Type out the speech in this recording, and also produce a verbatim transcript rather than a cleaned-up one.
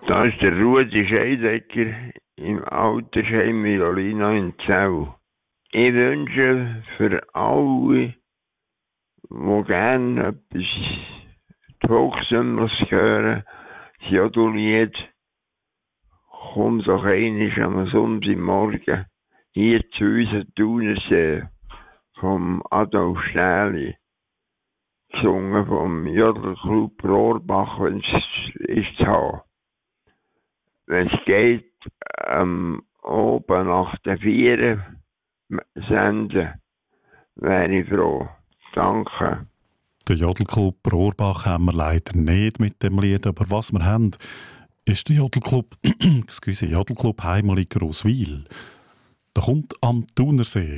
Das ist der Rudi Scheidegger im Altersheim Violino in Zell. Ich wünsche für alle, die gerne etwas Volkssümmers hören, das Jodellied, komm doch einmal am Sonntagmorgen hier zu uns an Thunersee vom Adolf Stähli, gesungen vom Jodelclub Rohrbach, wenn es ist zu haben. Wenn es geht, ähm, oben nach den Vieren senden, wäre ich froh. Danke. Den Jodelclub Rohrbach haben wir leider nicht mit dem Lied, aber was wir haben, ist der Jodelclub, excuse, Jodelclub Heimeli Grosswil. Der kommt am Thunersee.